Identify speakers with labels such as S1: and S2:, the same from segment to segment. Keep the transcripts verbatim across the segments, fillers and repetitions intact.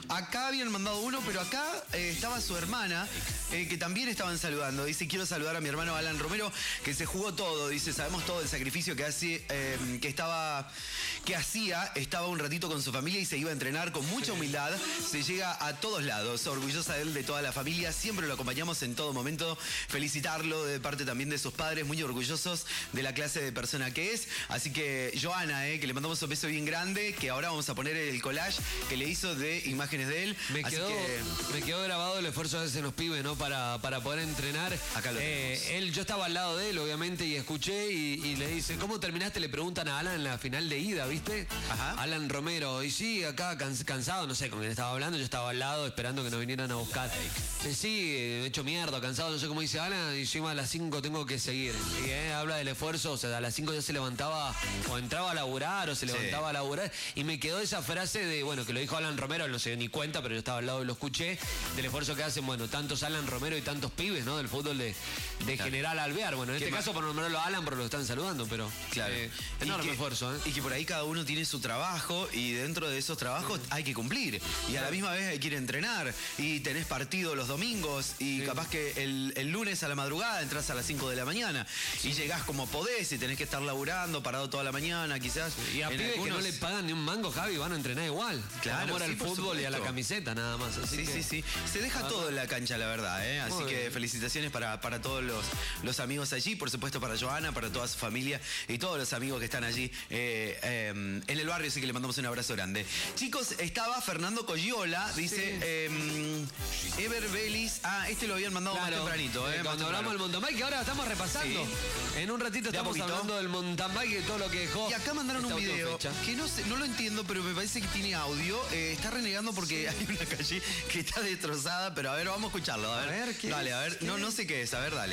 S1: Acá habían mandado uno, pero acá eh, estaba su hermana, eh, que también estaban saludando. Dice, quiero saludar a mi hermano Alan Romero, que se jugó todo. Dice, sabemos todo el sacrificio que hace, eh, que estaba, que hacía, estaba un ratito con su familia y se iba a entrenar con mucha humildad. Se llega a todos lados, orgullosa de él, de toda la familia. Siempre lo acompañamos en todo momento. Felicitarlo de parte también de sus padres, muy orgullosos de la clase de persona que es. Así que, Joana, eh, que le mandamos un beso bien grande, que ahora vamos a poner el collage que le hizo de imágenes de él.
S2: Me,
S1: Así
S2: quedó,
S1: que...
S2: me quedó grabado el esfuerzo que hacen los pibes, ¿no? Para, para poder entrenar.
S1: Acá lo
S2: eh, él, yo estaba al lado de él, obviamente, y escuché y, y le dice, ¿cómo terminaste? Le preguntan a Alan en la final de ida, ¿viste?
S1: Ajá.
S2: Alan Romero, y sí, acá cans, cansado, no sé con quién estaba hablando, yo estaba al lado esperando que nos vinieran a buscar. Eh, sí, eh, hecho mierda, cansado, no sé cómo dice Alan, y encima a las cinco tengo que seguir. Y, eh, habla del esfuerzo, o sea, a las cinco ya se levantaba o entraba a laburar o se levantaba sí. a laburar. Y me quedó esa frase de, bueno, que lo dijo Alan Romero, no se dio ni cuenta, pero yo estaba al lado y lo escuché, del esfuerzo que hacen, bueno, tantos Alan Romero y tantos pibes, ¿no? Del fútbol de, de claro. General Alvear. Bueno, en este más? caso por nombrarlo a Alan, porque lo están saludando, pero
S1: claro.
S2: eh, enorme
S1: que,
S2: esfuerzo, ¿eh?
S1: Y que por ahí cada uno tiene su trabajo y dentro de esos trabajos sí. hay que cumplir. Y a la misma vez hay que ir a entrenar. Y tenés partido los domingos y sí. capaz que el, el lunes a la madrugada entras a las cinco de la mañana sí. y llegás como podés y tenés que estar laburando, parado toda la mañana, quizás.
S2: Y a pibes algunos... que no le pagan ni un mango, Javi, van a entrenar igual.
S1: Claro,
S2: amor
S1: sí,
S2: al fútbol supuesto. Y a la camiseta nada más. Así
S1: sí,
S2: que...
S1: sí, sí. Se deja ah, todo en la cancha, la verdad, ¿eh? Así que bien. felicitaciones para, para todos los, los amigos allí, por supuesto para Joana, para toda su familia y todos los amigos que están allí eh, eh, en el barrio, así que le mandamos un abrazo grande. Chicos, estaba Fernando Coyola, dice sí. eh, Ever Belis. Ah, este lo habían mandado claro. más tempranito, ¿eh?
S2: Cuando hablamos del mountain bike, que ahora estamos repasando. Sí. En un ratito estamos hablando del mountain bike y de todo lo que dejó.
S1: Y acá mandaron un video que no sé, no lo entiendo, pero me parece que tiene audio. Eh, está renegando porque sí. hay una calle que está destrozada, pero a ver, vamos a escucharlo. A ver, a ver ¿qué dale, es? a ver. ¿Qué? No, no sé qué es. A ver, dale.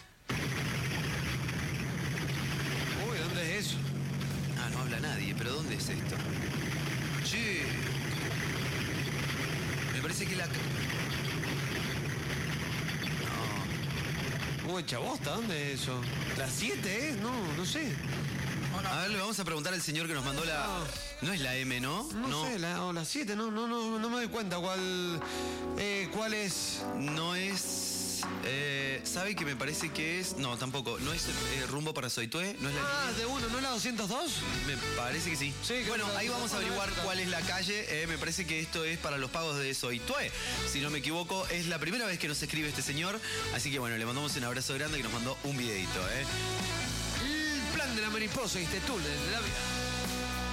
S2: Uy, ¿dónde es eso?
S1: Ah, no habla nadie, pero ¿dónde es esto? Che. Me parece que la...
S2: No. Uy, chavosta, ¿dónde es eso? ¿Las siete, eh? No, no sé.
S1: A ver, le vamos a preguntar al señor que nos mandó la... No es la M, ¿no?
S2: No, no. sé, la, o la siete, no, no, no, no me doy cuenta cuál... Eh, ¿Cuál es?
S1: No es... Eh, ¿Sabe que me parece que es? No, tampoco. ¿No es eh, rumbo para Soitué? ¿No es la
S2: ah, línea? De uno, ¿no es la doscientos dos?
S1: Me parece que sí.
S2: sí
S1: bueno, ahí vamos a averiguar cuál es la calle. Eh, me parece que esto es para los pagos de Soitué. Si no me equivoco, es la primera vez que nos escribe este señor. Así que bueno, le mandamos un abrazo grande que nos mandó un videito, ¿eh?
S2: El plan de la mariposa y este tool de la vida.